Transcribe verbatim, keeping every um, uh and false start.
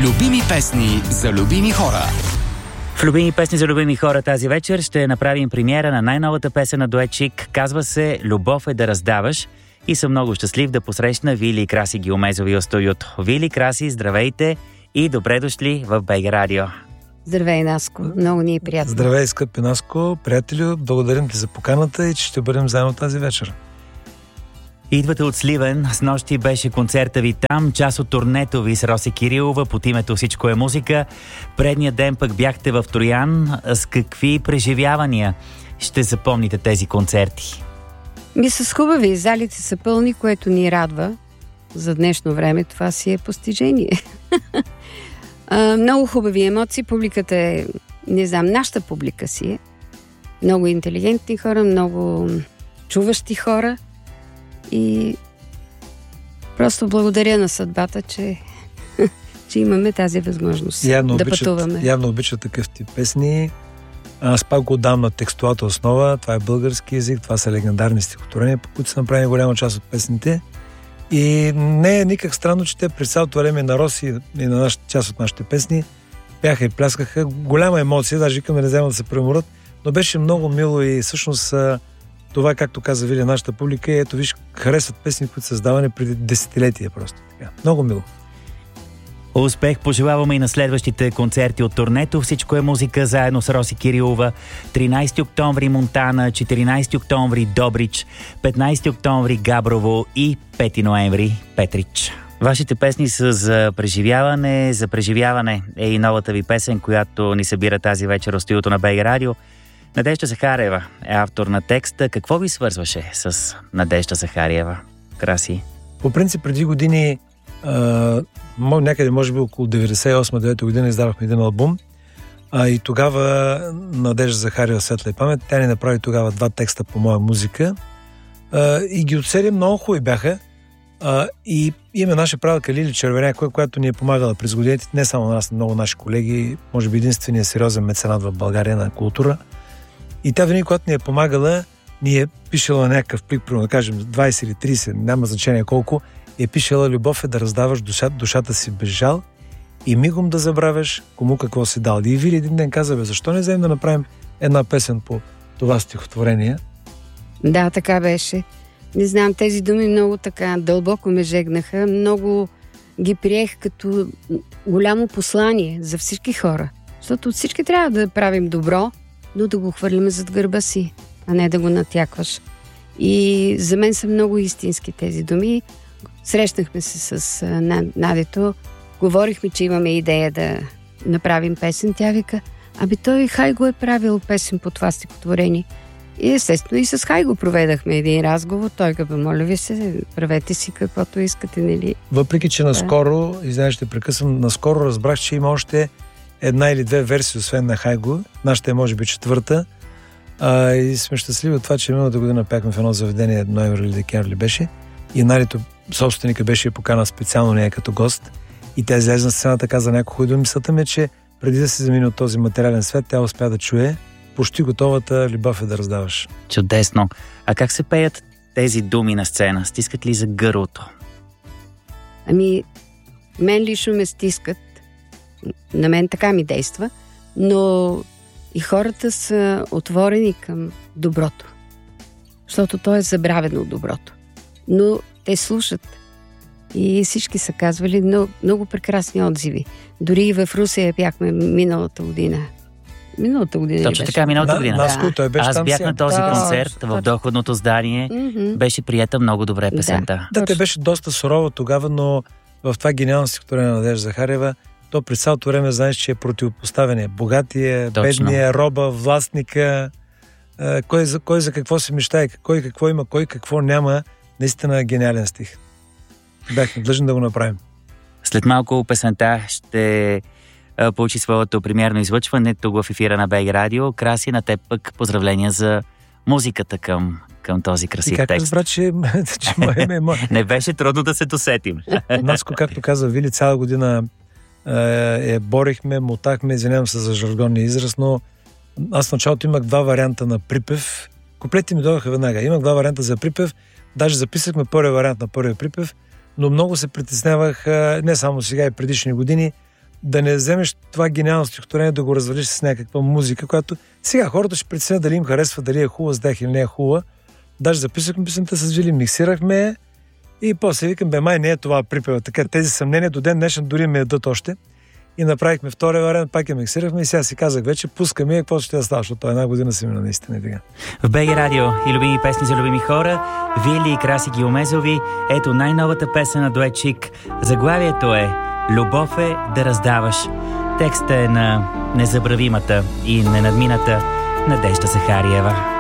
Любими песни за любими хора. В Любими песни за любими хора тази вечер ще направим премиера на най-новата песен на дует Чик. Казва се "Любов е да раздаваш" и съм много щастлив да посрещна Вили и Краси Геомезови от студиото. Вили, Краси, здравейте и добре дошли в БГ Радио. Здравей, Наско. Много ни е приятно. Здравей, скъпи Наско. Приятелю, благодарим ти за поканата и че ще бъдем заедно тази вечер. Идвате от Сливен. С нощи беше концерта ви там, част от турнето ви с Роси Кирилова под името "Всичко е музика". Предния ден пък бяхте в Троян. С какви преживявания ще запомните тези концерти? Ми с хубави. Залите са пълни, което ни радва. За днешно време това си е постижение. а, много хубави емоции. Публиката е, не знам, нашата публика си е. Много интелигентни хора, много чуващи хора. И просто благодаря на съдбата, че, че имаме тази възможност явно да обичат, пътуваме. Явно обичат такъв тип песни. Аз пак го дам на текстуалната основа. Това е български език, това са легендарни стихотворения, по които са направени голяма част от песните. И не е никак странно, че те през цялото време на Роси и на нашата, част от нашите песни бяха и пляскаха. Голяма емоция, даже викаме да вземат да се преморят, но беше много мило и всъщност това, както каза Вили, нашата публика, ето виж, харесват песни, които са създавани преди десетилетия просто. Така. Много мило. Успех пожелаваме и на следващите концерти от турнето. "Всичко е музика" заедно с Роси Кирилова. тринайсети октомври Монтана, четиринайсети октомври Добрич, петнайсети октомври Габрово и пети ноември Петрич. Вашите песни са за преживяване. За преживяване е и новата ви песен, която ни събира тази вечер от студиото на БГ Радио. Надежда Захариева е автор на текста. Какво ви свързваше с Надежда Захариева, Краси? По принцип, преди години, а, някъде може би около деветдесет и осма девета година издавахме един албум. А, и тогава Надежда Захариева, светла и памет, тя ни направи тогава два текста по моя музика. А, и ги отсели, много хубави бяха. А, и има наша правилка Лили Червенякова, която ни е помагала през годините, не само на нас, но много наши колеги, може би единственият сериозен меценат в България на култура. И тя винаги, когато ни е помагала, ни е пишела някакъв плик, примерно да кажем двайсет или трийсет, няма значение колко, е пишела "Любов е да раздаваш душа, душата си без жал и мигом да забравяш кому какво си дал". И Вили един ден каза: "Бе, защо не вземем да направим една песен по това стихотворение?" Да, така беше. Не знам, тези думи много така дълбоко ме жегнаха. Много ги приех като голямо послание за всички хора. Защото всички трябва да правим добро, но да го хвърлим зад гърба си, а не да го натякваш. И за мен са много истински тези думи. Срещнахме се с Надето, говорихме, че имаме идея да направим песен. Тя вика: "Аби той Хайго е правил песен по това стихотворение." И естествено и с Хайго проведахме един разговор. Той каза: "Моля ви се, правете си каквото искате, нали?" Въпреки че наскоро, и знаеш, ще прекъсвам, наскоро разбрах, че има още една или две версии, освен на Хайго. Нашата е може би четвърта. А, и сме щастливи от това, че миналата година пяхме в едно заведение, ноември или декември беше. И Нарито, собственика, беше покана специално нея като гост. И тя излезе на сцената, каза няколко хубави думи. Мисълта ми е, че преди да се замине от този материален свят, тя успя да чуе почти готовата "Любов е да раздаваш". Чудесно. А как се пеят тези думи на сцена? Стискат ли за гърлото? Ами, мен лично ме стискат. На мен така ми действа, но и хората са отворени към доброто. Защото то е забравено от доброто. Но те слушат. И всички са казвали много, много прекрасни отзиви. Дори и в Русия бяхме миналата година. Миналата година. Точно така, миналата година. Да. Наско, той беше Аз там бях сега. на този Да, концерт точно. в доходното здание. Mm-hmm. Беше приета много добре песента. Да, те беше доста сурова тогава, но в това гениално стихотворение на Надежда Захариева, то през цялото време знаеш, че е противопоставяне. Богатия, Точно. бедния, роба, властника, кой за, кой за какво се мечтае, кой какво има, кой какво няма. Наистина гениален стих. Бяхме длъжни да го направим. След малко песента ще а, получи своето премиерно излъчване тук в ефира на БГ Радио. Краси, на теб пък поздравления за музиката към, към този красив и как текст. разбра, че, че мое име е мое. Не беше трудно да се досетим. Наско, както каза Вили, цяла година е, борихме, мотахме, извинявам се за жаргонния израз, но аз в началото имах два варианта на припев. Куплетите ми дойдоха веднага. Имах два варианта за припев. Даже записахме първия вариант на първия припев, но много се притеснявах, не само сега и предишни години, да не вземеш това гениално стихотворение да го развалиш с някаква музика, която сега хората ще преценят дали им харесва, дали е хубава с дях или не е хубава. Даже записахме песента с Вили, миксирахме и после викам, бе, май не е това припева. Така, тези съмнения до ден днешен дори ме ядат още. И направихме втория вариант, пак я миксирахме и сега си казах вече, пускаме какво ще да става, защото една година си мина наистина и така. В БГ Радио и любими песни за любими хора, Вили и Краси Геомезови, ето най-новата песен на дует Чик. Заглавието е "Любов е да раздаваш". Текстът е на незабравимата и ненадмината Надежда Захариева.